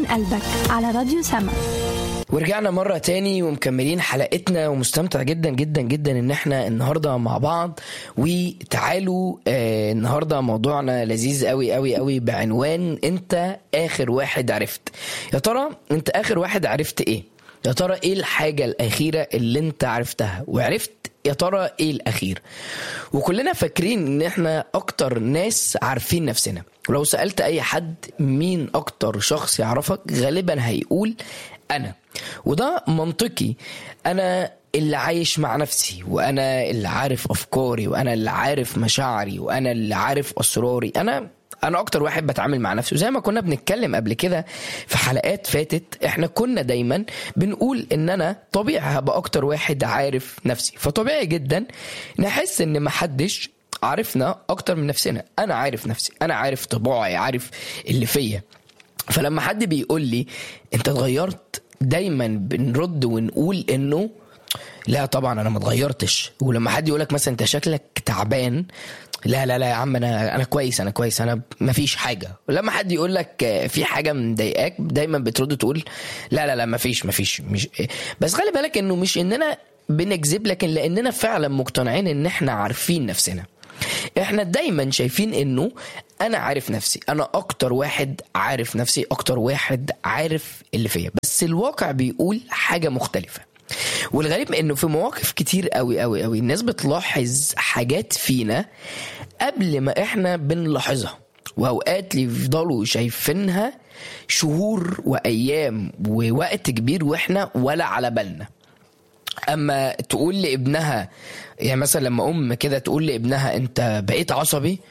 قلبك على راديو سما. ورجعنا مرة تاني ومكملين حلقتنا، ومستمتع جدا جدا جدا ان احنا النهاردة مع بعض. وتعالوا النهاردة موضوعنا لذيذ قوي قوي قوي بعنوان انت اخر واحد عرفت. يا ترى انت اخر واحد عرفت ايه؟ يا ترى ايه الحاجة الاخيرة اللي انت عرفتها وعرفت يا ترى ايه الاخير؟ وكلنا فاكرين ان احنا اكتر ناس عارفين نفسنا، ولو سألت اي حد مين اكتر شخص يعرفك غالبا هيقول انا. وده منطقي، انا اللي عايش مع نفسي، وانا اللي عارف افكاري، وانا اللي عارف مشاعري، وانا اللي عارف اسراري. انا اكتر واحد بتعامل مع نفسي. وزي ما كنا بنتكلم قبل كده في حلقات فاتت، احنا كنا دايما بنقول ان انا طبيعي هبقى اكتر واحد عارف نفسي، فطبيعي جدا نحس ان محدش عارفنا اكتر من نفسنا. انا عارف نفسي، انا عارف طباعي، عارف اللي فيا. فلما حد بيقول لي انت اتغيرت، دايما بنرد ونقول انه لا طبعا انا ما اتغيرتش. ولما حد يقولك مثلا انت شكلك تعبان، لا لا لا يا عم انا كويس، انا كويس، انا ما فيش حاجه. ولما حد يقولك في حاجه مضايقاك، دايما بترد تقول لا لا لا ما فيش مش. بس خلي بالك انه مش اننا بنكذب، لكن لاننا فعلا مقتنعين ان احنا عارفين نفسنا. احنا دايما شايفين انه انا عارف نفسي، انا اكتر واحد عارف نفسي، اكتر واحد عارف اللي فيا. بس الواقع بيقول حاجة مختلفة. والغريب انه في مواقف كتير قوي قوي قوي الناس بتلاحظ حاجات فينا قبل ما احنا بنلاحظها، واوقات يفضلوا شايفينها شهور وايام ووقت كبير واحنا ولا على بالنا. اما تقول لابنها، يعني مثلا لما ام كده تقول لابنها انت بقيت عصبي،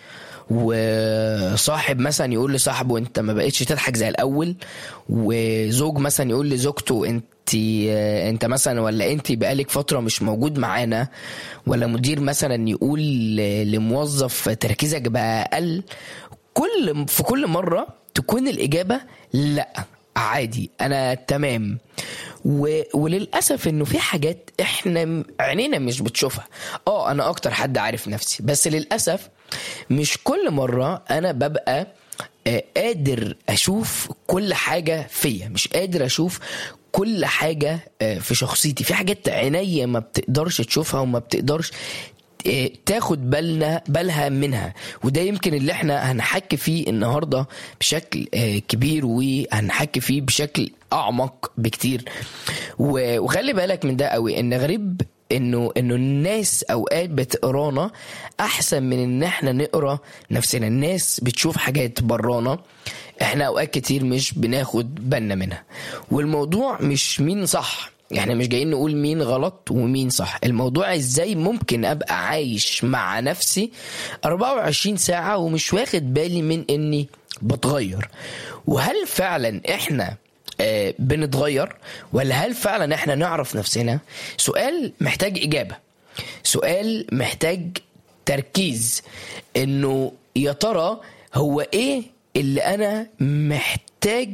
وصاحب مثلا يقول لصاحبه انت ما بقيتش تضحك زي الاول، وزوج مثلا يقول لزوجته انت مثلا ولا انت بقالك فترة مش موجود معانا، ولا مدير مثلا يقول لموظف تركيزك بقى اقل، في كل مرة تكون الاجابة لا عادي انا تمام. وللأسف انه في حاجات احنا عينينا مش بتشوفها. انا اكتر حد عارف نفسي، بس للأسف مش كل مرة انا ببقى قادر اشوف كل حاجة فيا، مش قادر اشوف كل حاجة في شخصيتي. في حاجات عينيا ما بتقدرش تشوفها وما بتقدرش تاخد بالها منها. وده يمكن اللي احنا هنحكي فيه النهاردة بشكل كبير، وهنحكي فيه بشكل اعمق بكتير. وخلي بالك من ده قوي، ان غريب انه الناس اوقات بتقرانا احسن من ان احنا نقرا نفسنا. الناس بتشوف حاجات برانا احنا اوقات كتير مش بناخد بالنا منها. والموضوع مش مين صح، احنا مش جايين نقول مين غلط ومين صح. الموضوع ازاي ممكن ابقى عايش مع نفسي 24 ساعة ومش واخد بالي من اني بتغير. وهل فعلا احنا بنتغير، ولا هل فعلا احنا نعرف نفسنا؟ سؤال محتاج اجابة، سؤال محتاج تركيز. انه يا ترى هو ايه اللي انا محتاج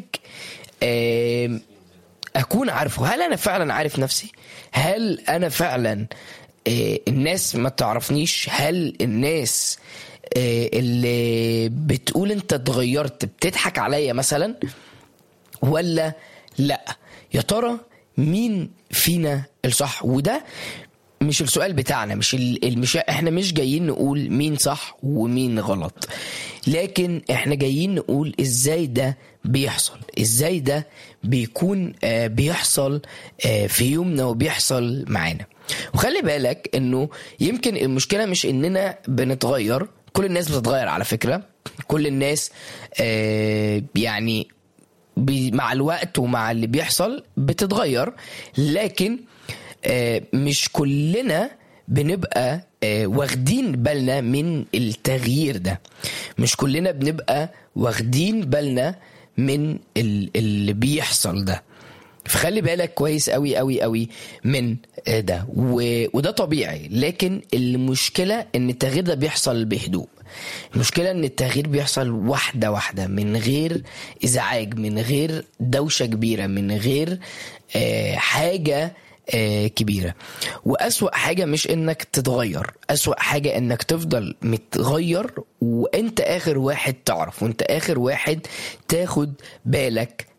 اكون عارفه؟ هل انا فعلا عارف نفسي؟ هل انا فعلا الناس ما تعرفنيش؟ هل الناس اللي بتقول انت اتغيرت بتضحك عليا مثلا، ولا لا؟ يا ترى مين فينا الصح؟ وده مش السؤال بتاعنا، مش احنا مش جايين نقول مين صح ومين غلط، لكن احنا جايين نقول ازاي ده بيحصل، ازاي ده بيكون بيحصل في يومنا وبيحصل معانا. وخلي بالك انه يمكن المشكلة مش اننا بنتغير. كل الناس بتتغير على فكرة، كل الناس يعني مع الوقت ومع اللي بيحصل بتتغير، لكن مش كلنا بنبقى واخدين بالنا من التغيير ده. مش كلنا بنبقى واخدين بالنا من اللي بيحصل ده. فخلي بالك كويس قوي قوي قوي من ده. وده طبيعي، لكن المشكلة ان التغيير ده بيحصل بهدوء. المشكلة ان التغيير بيحصل واحدة واحدة، من غير ازعاج، من غير دوشة كبيرة، من غير حاجة كبيرة. وأسوأ حاجة مش انك تتغير، أسوأ حاجة انك تفضل متغير وانت اخر واحد تعرف، وانت اخر واحد تاخد بالك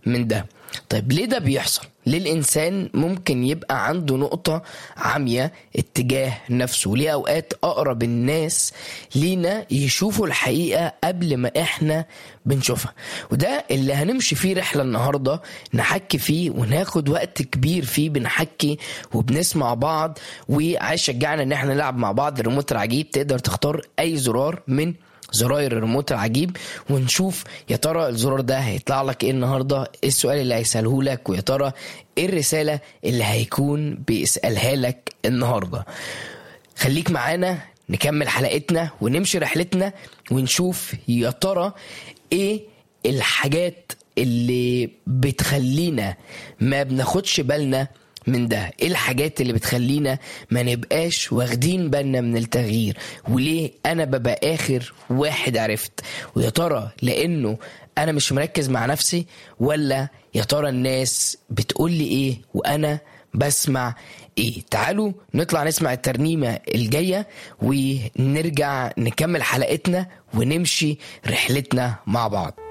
من ده. طيب ليه ده بيحصل؟ ليه الإنسان ممكن يبقى عنده نقطة عمياء اتجاه نفسه؟ ليه أوقات أقرب الناس لينا يشوفوا الحقيقة قبل ما إحنا بنشوفها؟ وده اللي هنمشي فيه رحلة النهاردة، نحكي فيه وناخد وقت كبير فيه بنحكي وبنسمع بعض. وعايز شجعنا إن إحنا نلعب مع بعض الريموت العجيب. تقدر تختار أي زرار من زراير الريموت العجيب ونشوف يا ترى الزرار ده هيطلع لك ايه النهارده، ايه السؤال اللي هيسأله لك، ويا ترى ايه الرسالة اللي هيكون بيسألها لك النهارده. خليك معانا نكمل حلقتنا ونمشي رحلتنا ونشوف يا ترى ايه الحاجات اللي بتخلينا ما بناخدش بالنا من ده، ايه الحاجات اللي بتخلينا ما نبقاش واخدين بالنا من التغيير، وليه انا ببقى اخر واحد عرفت. ويا ترى لانه انا مش مركز مع نفسي، ولا يا ترى الناس بتقول لي ايه وانا بسمع ايه؟ تعالوا نطلع نسمع الترنيمة الجاية ونرجع نكمل حلقتنا ونمشي رحلتنا مع بعض.